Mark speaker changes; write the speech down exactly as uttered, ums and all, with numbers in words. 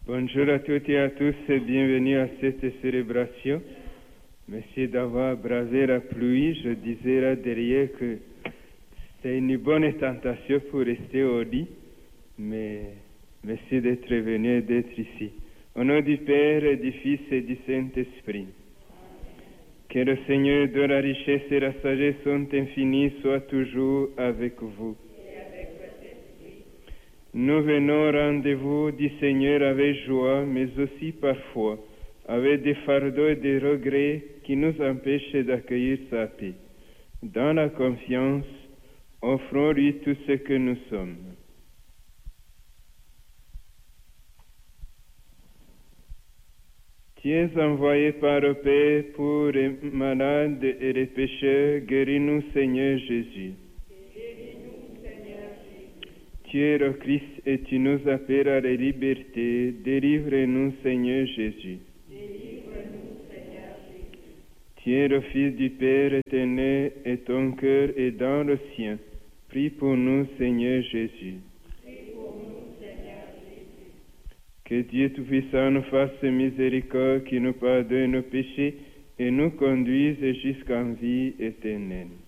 Speaker 1: Bonjour à toutes et à tous et bienvenue à cette célébration. Merci d'avoir bravé la pluie. Je disais là derrière que c'est une bonne tentation pour rester au lit, mais merci d'être venu et d'être ici. Au nom du Père et du Fils et du Saint-Esprit, que le Seigneur de la richesse et la sagesse sont infinies soit toujours avec vous. Nous venons au rendez-vous du Seigneur avec joie, mais aussi parfois avec des fardeaux et des regrets qui nous empêchent d'accueillir sa paix. Dans la confiance, offrons-lui tout ce que nous sommes. Tu es envoyé par le Père pour les malades et les pécheurs, guéris-nous Seigneur Jésus. Tu es le Christ et tu nous appelles à la liberté. Délivre-nous, Seigneur Jésus.
Speaker 2: Délivre-nous, Seigneur Jésus.
Speaker 1: Tu es le Fils du Père éternel et ton cœur est dans le sien. Prie pour nous, Seigneur Jésus.
Speaker 2: Prie pour nous, Seigneur Jésus.
Speaker 1: Que Dieu Tout-Puissant nous fasse miséricorde, qui nous pardonne nos péchés et nous conduise jusqu'en vie éternelle.